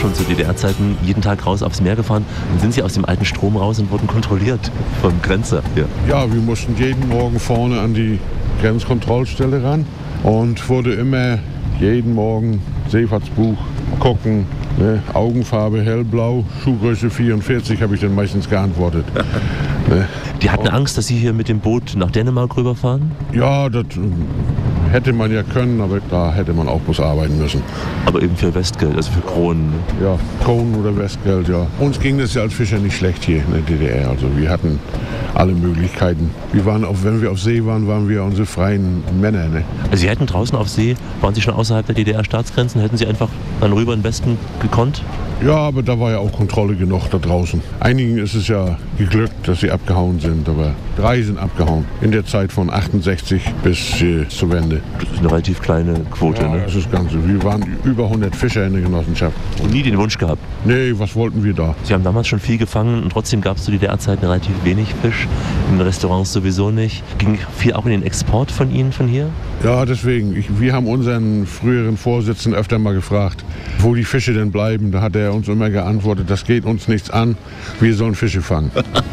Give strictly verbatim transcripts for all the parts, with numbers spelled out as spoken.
schon zu D D R-Zeiten jeden Tag raus aufs Meer gefahren. Dann sind Sie aus dem alten Strom raus und wurden kontrolliert vom Grenzer. Ja, ja, wir mussten jeden Morgen vorne an die Grenzkontrollstelle ran und wurde immer jeden Morgen Seefahrtsbuch gucken, ne? Augenfarbe hellblau, Schuhgröße vierundvierzig, habe ich dann meistens geantwortet. Ne? Die hatten Angst, dass Sie hier mit dem Boot nach Dänemark rüberfahren? Ja, das hätte man ja können, aber da hätte man auch bloß arbeiten müssen. Aber eben für Westgeld, also für Kronen? Ne? Ja, Kronen oder Westgeld, ja. Uns ging das ja als Fischer nicht schlecht hier in der D D R. Also wir hatten alle Möglichkeiten. Wir waren auch, wenn wir auf See waren, waren wir unsere freien Männer. Ne? Also Sie hätten draußen auf See, waren Sie schon außerhalb der D D R-Staatsgrenzen, hätten Sie einfach dann rüber in den Westen gekonnt? Ja, aber da war ja auch Kontrolle genug da draußen. Einigen ist es ja geglückt, dass sie abgehauen sind, aber drei sind abgehauen. In der Zeit von achtundsechzig bis äh, zur Wende. Das ist eine relativ kleine Quote, ja, ne? Das ist ganz, wir waren über hundert Fischer in der Genossenschaft. Und nie den Wunsch gehabt? Nee, was wollten wir da? Sie haben damals schon viel gefangen und trotzdem gab es zu D D R-Zeiten relativ wenig Fisch. In den Restaurants sowieso nicht. Ging viel auch in den Export von Ihnen von hier? Ja, deswegen. Ich, wir haben unseren früheren Vorsitzenden öfter mal gefragt, wo die Fische denn bleiben. Da hat er uns immer geantwortet, das geht uns nichts an, wir sollen Fische fangen.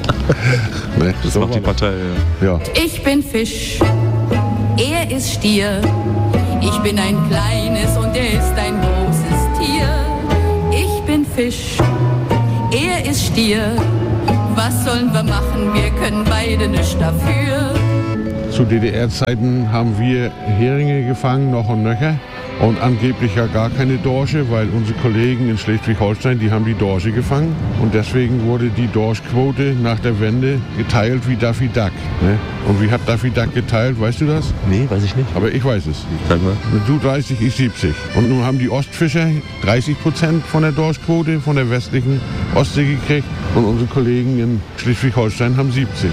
Ne? Das so macht die Partei, ja. ja. Ich bin Fisch, er ist Stier. Ich bin ein kleines und er ist ein großes Tier. Ich bin Fisch, er ist Stier. Was sollen wir machen, wir können beide nichts dafür. Zu D D R-Zeiten haben wir Heringe gefangen, noch und nöcher. Und angeblich ja gar keine Dorsche, weil unsere Kollegen in Schleswig-Holstein, die haben die Dorsche gefangen. Und deswegen wurde die Dorschquote nach der Wende geteilt wie Daffy Duck. Ne? Und wie hat Daffy Duck geteilt, weißt du das? Nee, weiß ich nicht. Aber ich weiß es. Sag mal. Du dreißig, ich siebzig. Und nun haben die Ostfischer dreißig Prozent von der Dorschquote von der westlichen Ostsee gekriegt. Und unsere Kollegen in Schleswig-Holstein haben siebzig.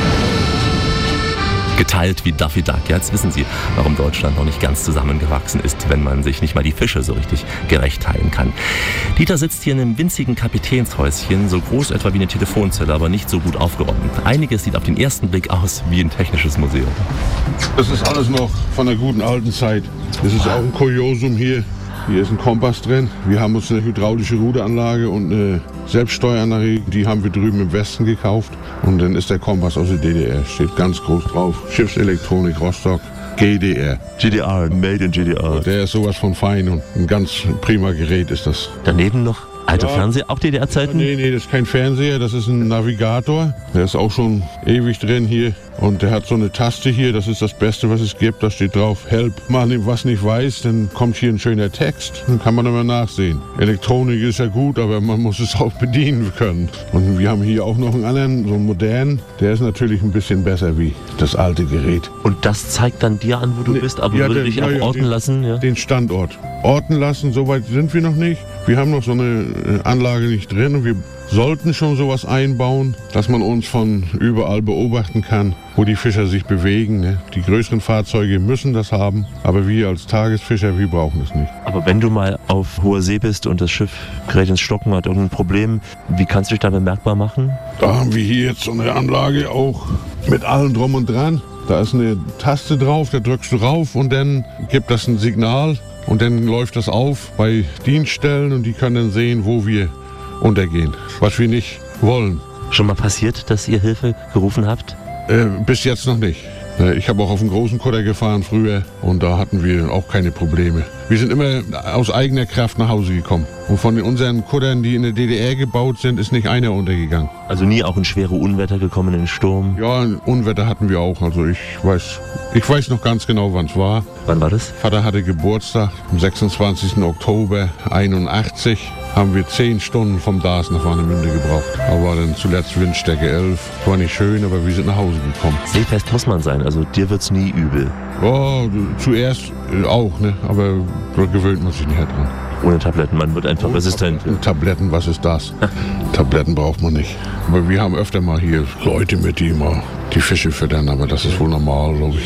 Geteilt wie Daffy Duck. Ja, jetzt wissen Sie, warum Deutschland noch nicht ganz zusammengewachsen ist, wenn man sich nicht mal die Fische so richtig gerecht teilen kann. Dieter sitzt hier in einem winzigen Kapitänshäuschen, so groß etwa wie eine Telefonzelle, aber nicht so gut aufgeräumt. Einiges sieht auf den ersten Blick aus wie ein technisches Museum. Das ist alles noch von der guten alten Zeit. Das ist auch ein Kuriosum hier. Hier ist ein Kompass drin. Wir haben uns eine hydraulische Ruderanlage und eine Selbststeueranlage, die haben wir drüben im Westen gekauft. Und dann ist der Kompass aus der D D R, steht ganz groß drauf. Schiffselektronik Rostock, G D R. G D R, made in G D R. Der ist sowas von fein und ein ganz prima Gerät ist das. Daneben noch alte ja. Fernseher, auch D D R-Zeiten? Nee, nee, das ist kein Fernseher, das ist ein Navigator. Der ist auch schon ewig drin hier. Und der hat so eine Taste hier, das ist das Beste, was es gibt. Da steht drauf, Help. Man was nicht weiß, dann kommt hier ein schöner Text. Dann kann man immer nachsehen. Elektronik ist ja gut, aber man muss es auch bedienen können. Und wir haben hier auch noch einen anderen, so einen modernen. Der ist natürlich ein bisschen besser wie das alte Gerät. Und das zeigt dann dir an, wo du Nee, bist, aber ja, würde den- dich ja, auch ja, orten den- lassen? Ja? Den Standort. Orten lassen, so weit sind wir noch nicht. Wir haben noch so eine äh, Anlage nicht drin und wir sollten schon sowas einbauen, dass man uns von überall beobachten kann, wo die Fischer sich bewegen. Ne? Die größeren Fahrzeuge müssen das haben, aber wir als Tagesfischer, wir brauchen es nicht. Aber wenn du mal auf hoher See bist und das Schiff gerät ins Stocken, hat irgendein Problem, wie kannst du dich da bemerkbar machen? Da haben wir hier jetzt so eine Anlage auch mit allem drum und dran. Da ist eine Taste drauf, da drückst du rauf und dann gibt das ein Signal und dann läuft das auf bei Dienststellen und die können dann sehen, wo wir untergehen, was wir nicht wollen. Schon mal passiert, dass ihr Hilfe gerufen habt? Äh, bis jetzt noch nicht. Äh, Ich habe auch auf dem großen Kutter gefahren früher und da hatten wir auch keine Probleme. Wir sind immer aus eigener Kraft nach Hause gekommen. Und von den unseren Kuttern, die in der D D R gebaut sind, ist nicht einer untergegangen. Also nie auch in schwere Unwetter gekommen, in den Sturm? Ja, ein Unwetter hatten wir auch. Also ich weiß, ich weiß noch ganz genau, wann es war. Wann war das? Vater hatte Geburtstag am sechsundzwanzigsten Oktober einundachtzig. Haben wir zehn Stunden vom Dars nach Warnemünde gebraucht. Da war dann zuletzt Windstärke elf. War nicht schön, aber wir sind nach Hause gekommen. Seefest muss man sein, also dir wird's nie übel. Oh, zuerst äh, auch, ne? Aber da gewöhnt man sich nicht dran. Ohne Tabletten, man wird einfach resistent. Und Tabletten, was ist das? Tabletten braucht man nicht. Aber wir haben öfter mal hier Leute mit, die immer die Fische füttern, aber das ist wohl normal, glaube ich.